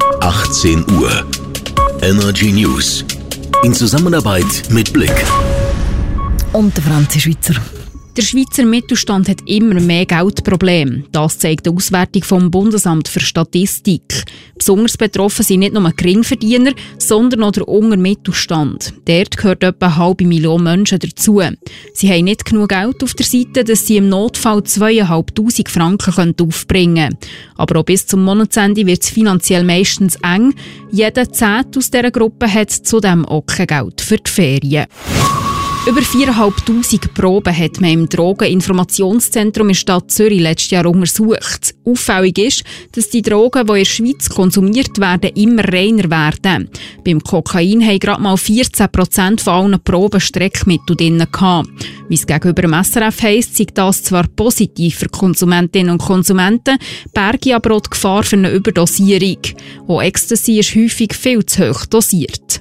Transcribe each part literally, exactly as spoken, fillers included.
achtzehn Uhr. Energy News. In Zusammenarbeit mit Blick. Und der Franzi Schweizer. Der Schweizer Mittelstand hat immer mehr Geldprobleme. Das zeigt die Auswertung vom Bundesamt für Statistik. Besonders betroffen sind nicht nur Geringverdiener, sondern auch der untere Mittelstand. Dort gehört etwa eine halbe Million Menschen dazu. Sie haben nicht genug Geld auf der Seite, dass sie im Notfall zweitausendfünfhundert Franken aufbringen können. Aber auch bis zum Monatsende wird es finanziell meistens eng. Jeder Zehnte aus dieser Gruppe hat zudem auch kein Geld für die Ferien. Über viertausendfünfhundert Proben hat man im Drogeninformationszentrum in der Stadt Zürich letztes Jahr untersucht. Auffällig ist, dass die Drogen, die in der Schweiz konsumiert werden, immer reiner werden. Beim Kokain haben gerade mal vierzehn Prozent von allen Proben Streckmittel drin gehabt. Wie es gegenüber dem S R F heisst, sei das zwar positiv für Konsumentinnen und Konsumenten, berge aber auch die Gefahr für eine Überdosierung. Auch Ecstasy ist häufig viel zu hoch dosiert.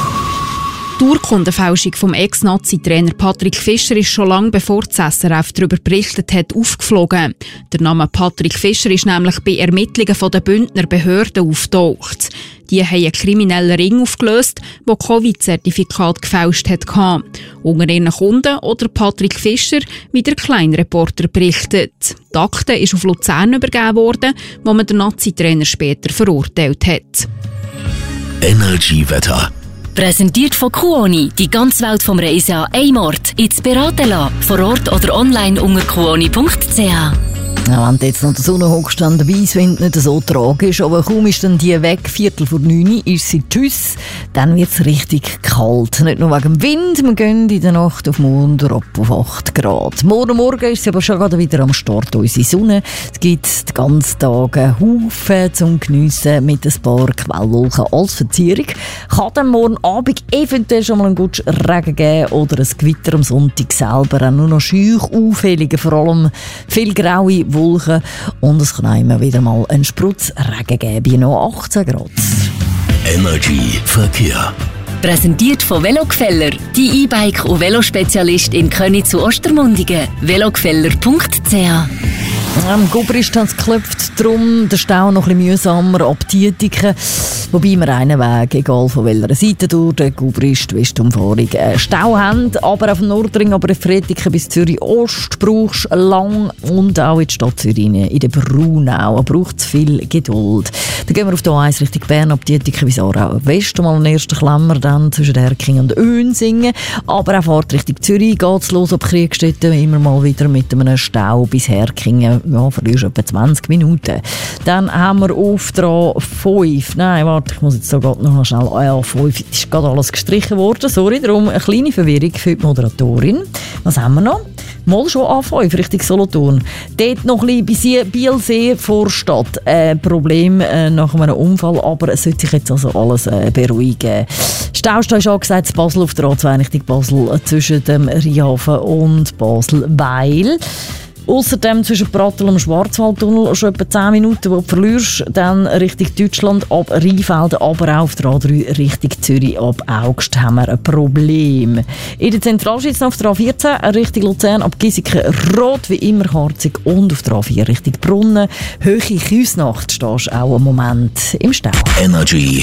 Die Urkundenfälschung vom Ex-Nazi-Trainer Patrick Fischer ist schon lange bevor das S R F darüber berichtet hat, aufgeflogen. Der Name Patrick Fischer ist nämlich bei Ermittlungen der Bündner Behörden auftaucht. Die haben einen kriminellen Ring aufgelöst, der Covid-Zertifikat gefälscht hat. Unter ihren Kunden oder Patrick Fischer, wie der Kleinreporter berichtet. Die Akte ist auf Luzern übergeben worden, wo man den Nazi-Trainer später verurteilt hat. Energy-Wetter. Präsentiert von Kuoni, die ganze Welt vom Reisen an einem Ort. Jetzt beraten lassen, vor Ort oder online unter kuoni punkt c h. Ja, wenn du jetzt noch der Sonne hockst, dann der Weisswind nicht so tragisch, aber kaum ist dann die weg, Viertel vor neun ist sie tschüss, dann wird es richtig kalt. Nicht nur wegen dem Wind, wir gehen in der Nacht auf morgen ab auf acht Grad. Morgen Morgen ist sie aber schon gerade wieder am Start, unsere Sonne. Es gibt den ganzen Tag Haufen zum Geniessen mit ein paar Quellwolken als Verzierung. Kann dann morgen Abend eventuell schon mal einen guten Regen geben oder ein Gewitter am Sonntag selber. Auch nur noch scheuch auffällige, vor allem viel graue Wolken und es kann auch immer wieder mal einen Sprutz Regen geben, bei noch achtzehn Grad. Energy Verkehr. Präsentiert von Velogfeller, die E-Bike- und Velospezialist in Köniz zu Ostermundigen. velogfeller punkt c h. Am Gubrist hat es geklopft, darum der Stau noch ein bisschen mühsamer ab Dietiken. Wobei wir einen Weg, egal von welcher Seite durch den Gubrist-Westumfahrung äh, Stau haben. Aber auf dem Nordring, aber in Fretiken bis Zürich Ost brauchst du lang und auch in die Stadt Zürich, in der Braunau, braucht es viel Geduld. Dann gehen wir auf die A eins Richtung Bern, ab Dietiken bis Aarau West, mal den ersten Klemmer, dann zwischen Erking und Önsingen. Aber auch Fahrt Richtung Zürich geht es los, ab Kriegstetten immer mal wieder mit einem Stau bis Herkingen. Ja, verlierst etwa zwanzig Minuten. Dann haben wir auf der A fünf. Nein, warte, ich muss jetzt so gerade noch schnell. A fünf ist gerade alles gestrichen worden. Sorry, darum eine kleine Verwirrung für die Moderatorin. Was haben wir noch? Mal schon A fünf Richtung Solothurn. Dort noch ein bisschen bei Bielsee Vorstadt. Äh, Problem äh, nach einem Unfall, aber es sollte sich jetzt also alles äh, beruhigen. Staustau ist angesagt, Basel auf der A zwei Richtung Basel äh, zwischen dem Rheinhafen und Basel-Weil. Außerdem zwischen Pratteln und Schwarzwaldtunnel schon etwa zehn Minuten, wo du verlierst. Dann Richtung Deutschland ab Rheinfelden, aber auch auf der A drei Richtung Zürich ab Augst haben wir ein Problem. In der Zentralschweiz auf der A vierzehn Richtung Luzern ab Giesiken rot, wie immer harzig. Und auf der A vier Richtung Brunnen. Höhe Küsnacht stehst auch einen Moment im Stau. Energy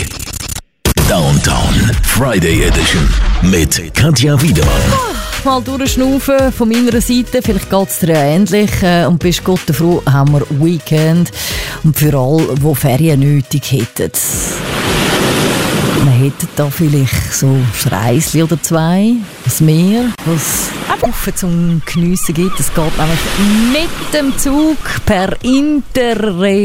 Downtown Friday Edition mit Katja Wiedemann. Mal durchschnaufen von meiner Seite, vielleicht geht es dir ähnlich äh, und bist Gott froh, haben wir Weekend und für alle, die Ferien nötig hätten. Man hätte da vielleicht so ein Reisli oder zwei, ein Meer, was auch zum Geniessen gibt. Es geht nämlich mit dem Zug per Interrail.